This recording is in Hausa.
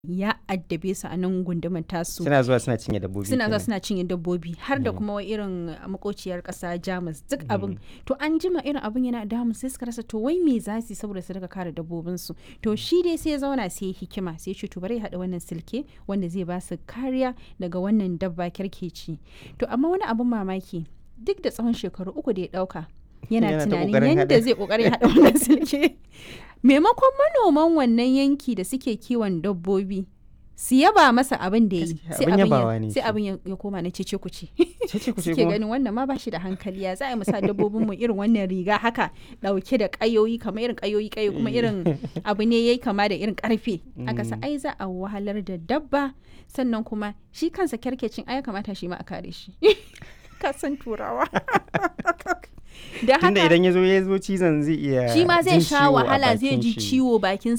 ya addabe su a nan gundumar tasu. Suna zuwa suna cinye dabbobi. Suna zuwa kenan. suna cinye dabbobi har da kuma irin makociyar ƙasa Jamus duk abin. To an jima irin abin yana damun sai suka rasa to wai me za su yi saboda su daga kare dabbobinsu. To shi dai sai ya zauna sai ya hikima sai ya ce to bari ya haɗa wannan silke wanda zai ba su kariya daga wannan dabba kerkeci. To amma wani abin mamaki duk da tsawon shekaru 3 da ya ɗauka yana Yana ta tunanin ƙoƙarin yadda haɗa. zai ƙoƙarin haɗa wannan silke. Maimakon manoman wannan yanki da suke kiwon dabbobi su yaba masa abin da ya yi Gaskiya, abin yabawa ne sai shi. abin ya koma na cece kuce. Cece kuce Suke kuma. ganin wannan ma ba shi da hankali ya za a yi musa dabbobin mu irin wannan riga haka dauke da kayoyi kamar irin kayoyi kuma irin abu ne yayi kama da irin karfe aka sa ai za a wahalar da dabba sannan kuma shi kansa kerkecin ai ya kamata shi ma a kare shi. Ka san turawa. Da Tunda haka idan ya zo cizon zai iya shi ma zai jin sha ciwo a wahala zai bakin ji shi. ciwo bakinsa